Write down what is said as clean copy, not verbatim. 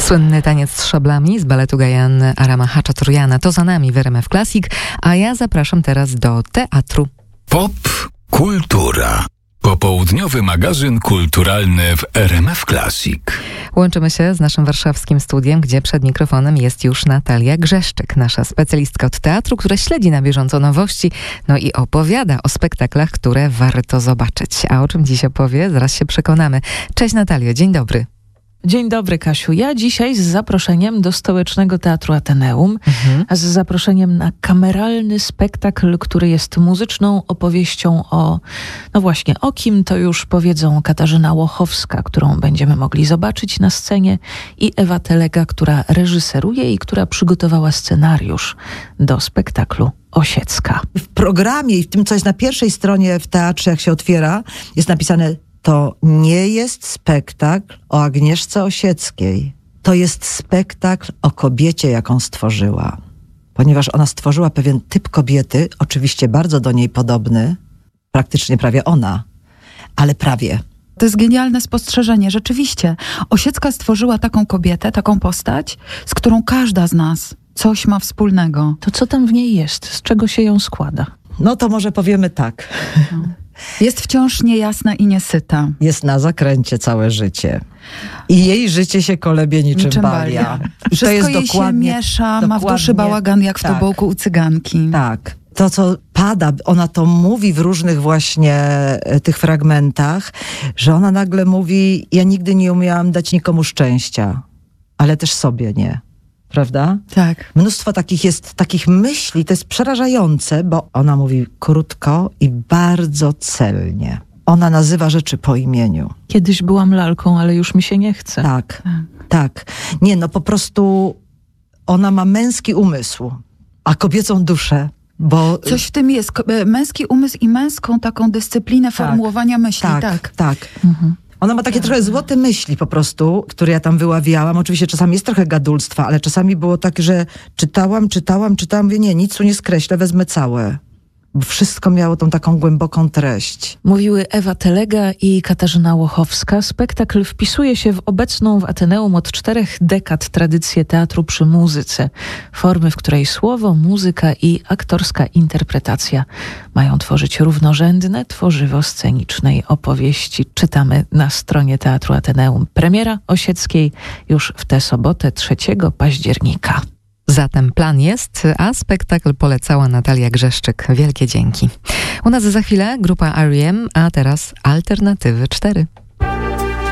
Słynny taniec z szablami z baletu Gajan Arama Haczaturjana to za nami w RMF Classic, a ja zapraszam teraz do teatru. Pop Kultura. Popołudniowy magazyn kulturalny w RMF Classic. Łączymy się z naszym warszawskim studiem, gdzie przed mikrofonem jest już Natalia Grzeszczyk, nasza specjalistka od teatru, która śledzi na bieżąco nowości, no i opowiada o spektaklach, które warto zobaczyć. A o czym dziś opowie, zaraz się przekonamy. Cześć Natalio, dzień dobry. Dzień dobry, Kasiu. Ja dzisiaj z zaproszeniem do Stołecznego Teatru Ateneum, a z zaproszeniem na kameralny spektakl, który jest muzyczną opowieścią o, no właśnie, o kim to już powiedzą Katarzyna Łochowska, którą będziemy mogli zobaczyć na scenie, i Ewa Telega, która reżyseruje i która przygotowała scenariusz do spektaklu Osiecka. W programie i w tym, co jest na pierwszej stronie w teatrze, jak się otwiera, jest napisane: to nie jest spektakl o Agnieszce Osieckiej. To jest spektakl o kobiecie, jaką stworzyła. Ponieważ ona stworzyła pewien typ kobiety, oczywiście bardzo do niej podobny, praktycznie prawie ona, ale prawie. To jest genialne spostrzeżenie. Rzeczywiście, Osiecka stworzyła taką kobietę, taką postać, z którą każda z nas coś ma wspólnego. To co tam w niej jest? Z czego się ją składa? No to może powiemy tak. Jest wciąż niejasna i niesyta. Jest na zakręcie całe życie. I jej życie się kolebie niczym balia. Wszystko to jest jej się miesza, ma w duszy bałagan jak w tobołku u cyganki. Tak. To, co pada, ona to mówi w różnych właśnie tych fragmentach, że ona nagle mówi: ja nigdy nie umiałam dać nikomu szczęścia, ale też sobie nie. Prawda? Tak. Mnóstwo takich myśli, to jest przerażające, bo ona mówi krótko i bardzo celnie. Ona nazywa rzeczy po imieniu. Kiedyś byłam lalką, ale już mi się nie chce. Tak. Nie, no po prostu ona ma męski umysł, a kobiecą duszę. Bo coś w tym jest. Męski umysł i męską taką dyscyplinę formułowania myśli. Tak. Mhm. Ona ma takie trochę złote myśli po prostu, które ja tam wyławiałam. Oczywiście czasami jest trochę gadulstwa, ale czasami było tak, że czytałam, mówię: nie, nic tu nie skreślę, wezmę całe. Bo wszystko miało tą taką głęboką treść. Mówiły Ewa Telega i Katarzyna Łochowska. Spektakl wpisuje się w obecną w Ateneum od 4 dekad tradycję teatru przy muzyce. Formy, w której słowo, muzyka i aktorska interpretacja mają tworzyć równorzędne tworzywo scenicznej opowieści. Czytamy na stronie Teatru Ateneum. Premiera Osieckiej już w tę sobotę, 3 października. Zatem plan jest, a spektakl polecała Natalia Grzeszczyk. Wielkie dzięki. U nas za chwilę grupa R.E.M., a teraz Alternatywy 4.